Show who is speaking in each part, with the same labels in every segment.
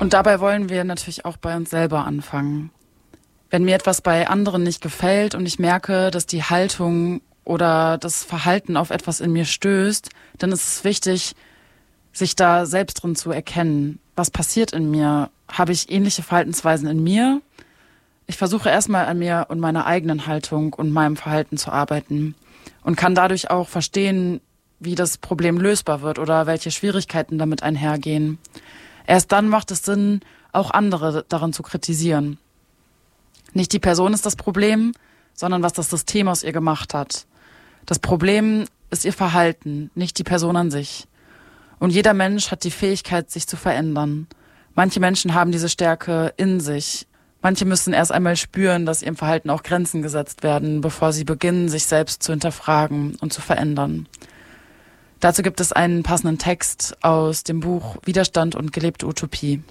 Speaker 1: Und dabei wollen wir natürlich auch bei uns selber anfangen. Wenn mir etwas bei anderen nicht gefällt und ich merke, dass die Haltung oder das Verhalten auf etwas in mir stößt, dann ist es wichtig, sich da selbst drin zu erkennen. Was passiert in mir? Habe ich ähnliche Verhaltensweisen in mir? Ich versuche erstmal an mir und meiner eigenen Haltung und meinem Verhalten zu arbeiten und kann dadurch auch verstehen, wie das Problem lösbar wird oder welche Schwierigkeiten damit einhergehen. Erst dann macht es Sinn, auch andere daran zu kritisieren. Nicht die Person ist das Problem, sondern was das System aus ihr gemacht hat. Das Problem ist ihr Verhalten, nicht die Person an sich. Und jeder Mensch hat die Fähigkeit, sich zu verändern. Manche Menschen haben diese Stärke in sich. Manche müssen erst einmal spüren, dass ihrem Verhalten auch Grenzen gesetzt werden, bevor sie beginnen, sich selbst zu hinterfragen und zu verändern. Dazu gibt es einen passenden Text aus dem Buch Widerstand und gelebte Utopie.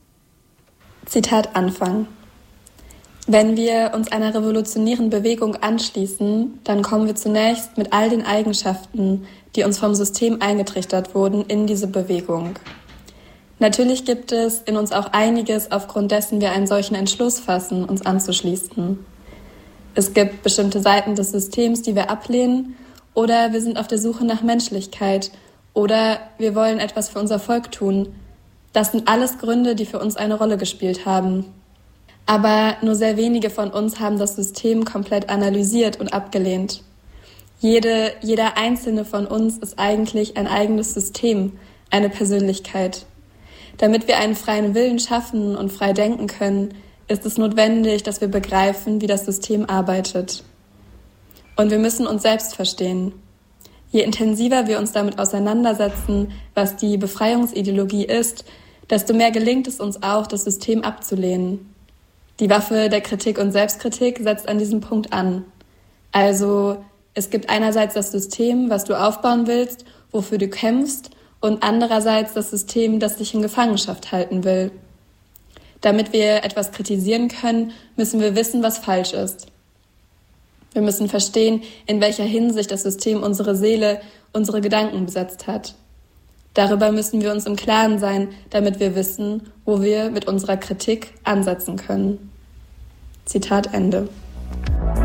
Speaker 2: Zitat Anfang. Wenn wir uns einer revolutionären Bewegung anschließen, dann kommen wir zunächst mit all den Eigenschaften, die uns vom System eingetrichtert wurden, in diese Bewegung. Natürlich gibt es in uns auch einiges, aufgrund dessen wir einen solchen Entschluss fassen, uns anzuschließen. Es gibt bestimmte Seiten des Systems, die wir ablehnen, oder wir sind auf der Suche nach Menschlichkeit, oder wir wollen etwas für unser Volk tun. Das sind alles Gründe, die für uns eine Rolle gespielt haben. Aber nur sehr wenige von uns haben das System komplett analysiert und abgelehnt. Jeder einzelne von uns ist eigentlich ein eigenes System, eine Persönlichkeit. Damit wir einen freien Willen schaffen und frei denken können, ist es notwendig, dass wir begreifen, wie das System arbeitet. Und wir müssen uns selbst verstehen. Je intensiver wir uns damit auseinandersetzen, was die Befreiungsideologie ist, desto mehr gelingt es uns auch, das System abzulehnen. Die Waffe der Kritik und Selbstkritik setzt an diesem Punkt an. Also es gibt einerseits das System, was du aufbauen willst, wofür du kämpfst, und andererseits das System, das dich in Gefangenschaft halten will. Damit wir etwas kritisieren können, müssen wir wissen, was falsch ist. Wir müssen verstehen, in welcher Hinsicht das System unsere Seele, unsere Gedanken besetzt hat. Darüber müssen wir uns im Klaren sein, damit wir wissen, wo wir mit unserer Kritik ansetzen können. Zitat Ende.